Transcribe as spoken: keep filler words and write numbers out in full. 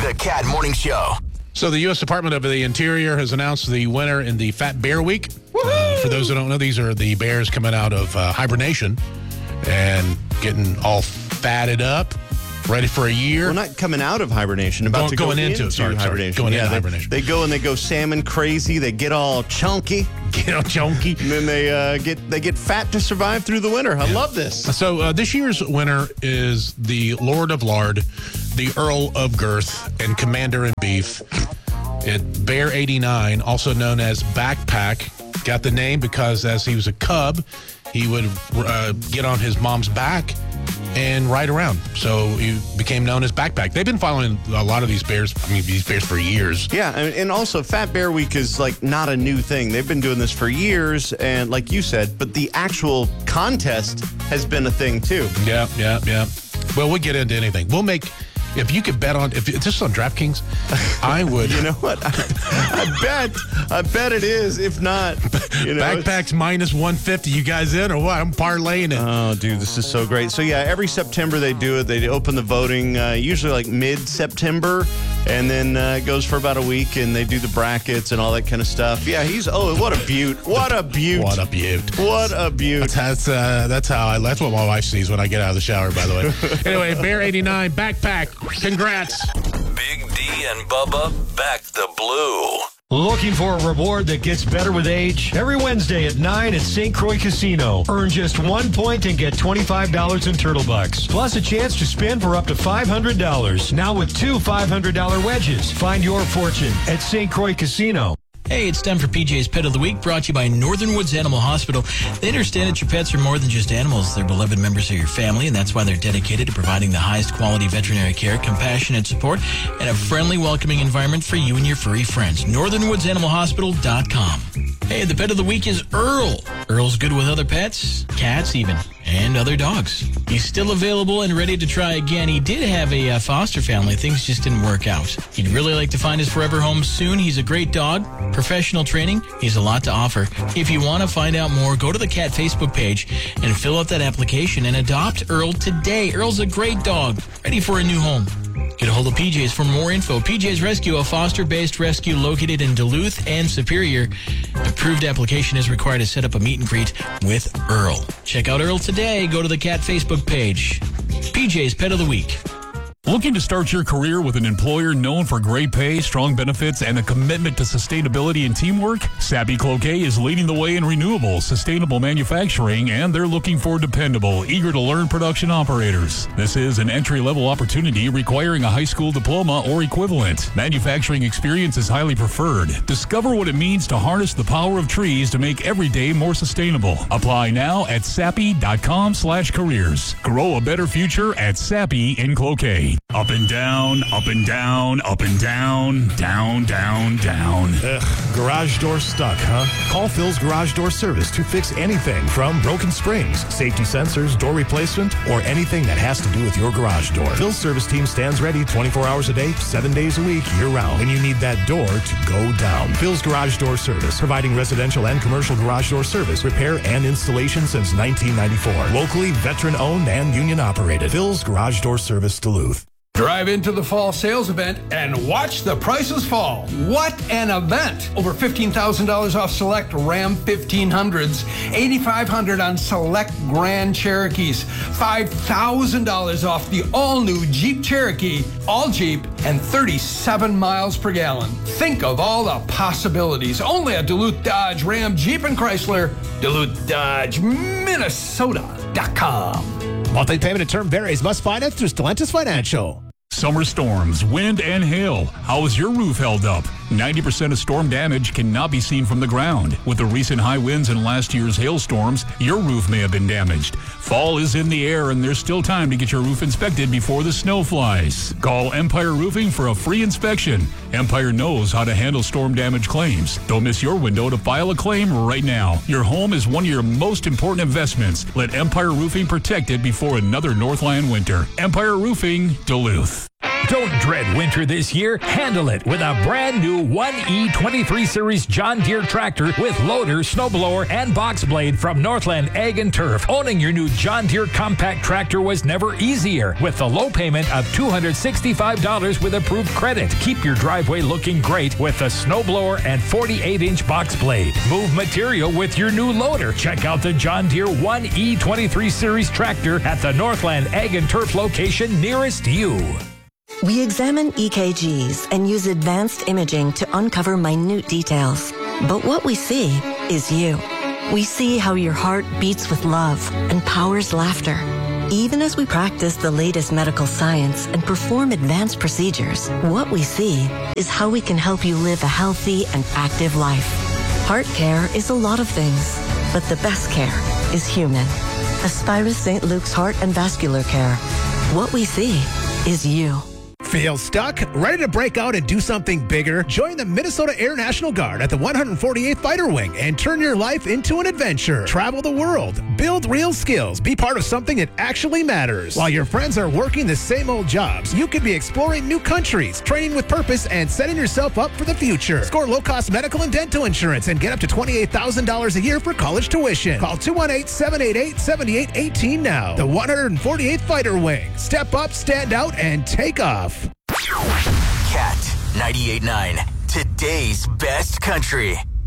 The Cat Morning Show. So the U S Department of the Interior has announced the winner in the Fat Bear Week. Uh, for those who don't know, these are the bears coming out of uh, hibernation and getting all fatted up, ready for a year. We're not coming out of hibernation, about Going- to go going into into, it, sorry, sorry. hibernation. Going yeah, into they, hibernation. They go and they go salmon crazy. They get all chunky, Get on chunky. and then they uh, get they get fat to survive through the winter. I love this. So uh, this year's winner is the Lord of Lard, the Earl of Girth, and Commander in Beef. It Bear eighty-nine, also known as Backpack, got the name because as he was a cub, he would uh, get on his mom's back and ride around. So he became known as Backpack. They've been following a lot of these bears, I mean, these bears for years. Yeah, and, and also Fat Bear Week is like not a new thing. They've been doing this for years, and like you said, but the actual contest has been a thing too. Yeah, yeah, yeah. Well, we'll get into anything. We'll make, if you could bet on, if it's just on DraftKings, I would. You know what? I, I bet, I bet it is. If not, you know, Backpacks minus one fifty. You guys in or what? I'm parlaying it. Oh, dude, this is so great. So, yeah, every September they do it. They open the voting, uh, usually like mid-September, and then uh, it goes for about a week, and they do the brackets and all that kind of stuff. Yeah, he's, oh, what a beaut. What a beaut. What a beaut. What a beaut. That's, that's, uh, that's how I, that's what my wife sees when I get out of the shower, by the way. Anyway, Bear eighty-nine, Backpack. Congrats. Big D and Bubba, back the blue. Looking for a reward that gets better with age? Every Wednesday at nine at Saint Croix Casino. Earn just one point and get twenty-five dollars in Turtle Bucks. Plus a chance to spin for up to five hundred dollars. Now with two five hundred dollars wedges. Find your fortune at Saint Croix Casino. Hey, it's time for P J's Pet of the Week, brought to you by Northern Woods Animal Hospital. They understand that your pets are more than just animals. They're beloved members of your family, and that's why they're dedicated to providing the highest quality veterinary care, compassionate support, and a friendly, welcoming environment for you and your furry friends. northern woods animal hospital dot com. Hey, the Pet of the Week is Earl. Earl's good with other pets, cats even, and other dogs. He's still available and ready to try again. He did have a uh, foster family. Things just didn't work out. He'd really like to find his forever home soon. He's a great dog. Professional training. He's a lot to offer. If you want to find out more, go to the Cat Facebook page and fill out that application and adopt Earl today. Earl's a great dog, ready for a new home. Get a hold of P J's for more info. P J's Rescue, a foster-based rescue located in Duluth and Superior. Approved application is required to set up a meet and greet with Earl. Check out Earl today. Go to the Cat Facebook page. P J's Pet of the Week. Looking to start your career with an employer known for great pay, strong benefits, and a commitment to sustainability and teamwork? Sappi Cloquet is leading the way in renewable, sustainable manufacturing, and they're looking for dependable, eager-to-learn production operators. This is an entry-level opportunity requiring a high school diploma or equivalent. Manufacturing experience is highly preferred. Discover what it means to harness the power of trees to make every day more sustainable. Apply now at sappi.com slash careers. Grow a better future at Sappi in Cloquet. Up and down, up and down, up and down, down, down, down. Ugh, garage door stuck, huh? Call Phil's Garage Door Service to fix anything from broken springs, safety sensors, door replacement, or anything that has to do with your garage door. Phil's service team stands ready twenty-four hours a day, seven days a week, year-round when you need that door to go down. Phil's Garage Door Service, providing residential and commercial garage door service, repair, and installation since nineteen ninety-four. Locally, veteran-owned and union-operated. Phil's Garage Door Service, Duluth. Drive into the fall sales event and watch the prices fall. What an event! Over fifteen thousand dollars off select Ram fifteen hundreds, eight thousand five hundred dollars on select Grand Cherokees, five thousand dollars off the all-new Jeep Cherokee, all Jeep, and thirty-seven miles per gallon. Think of all the possibilities. Only at Duluth Dodge, Ram, Jeep, and Chrysler. Duluth Dodge, Minnesota dot com. Multi-payment and term varies. Must finance through Stellantis Financial. Summer storms, wind, and hail. How is your roof held up? ninety percent of storm damage cannot be seen from the ground. With the recent high winds and last year's hailstorms, your roof may have been damaged. Fall is in the air, and there's still time to get your roof inspected before the snow flies. Call Empire Roofing for a free inspection. Empire knows how to handle storm damage claims. Don't miss your window to file a claim right now. Your home is one of your most important investments. Let Empire Roofing protect it before another Northland winter. Empire Roofing, Duluth. Don't dread winter this year. Handle it with a brand new one E twenty-three Series John Deere tractor with loader, snowblower, and box blade from Northland Ag and Turf. Owning your new John Deere compact tractor was never easier with the low payment of two hundred sixty-five dollars with approved credit. Keep your driveway looking great with the snowblower and forty-eight inch box blade. Move material with your new loader. Check out the John Deere one E twenty-three Series tractor at the Northland Ag and Turf location nearest you. We examine E K Gs and use advanced imaging to uncover minute details. But what we see is you. We see how your heart beats with love and powers laughter. Even as we practice the latest medical science and perform advanced procedures, what we see is how we can help you live a healthy and active life. Heart care is a lot of things, but the best care is human. Aspirus Saint Luke's Heart and Vascular Care. What we see is you. Feel stuck? Ready to break out and do something bigger? Join the Minnesota Air National Guard at the one hundred forty-eighth Fighter Wing and turn your life into an adventure. Travel the world, build real skills, be part of something that actually matters. While your friends are working the same old jobs, you could be exploring new countries, training with purpose, and setting yourself up for the future. Score low-cost medical and dental insurance and get up to twenty-eight thousand dollars a year for college tuition. Call two one eight, seven eight eight, seven eight one eight now. The one hundred forty-eighth Fighter Wing. Step up, stand out, and take off. Cat ninety-eight point nine, today's best country.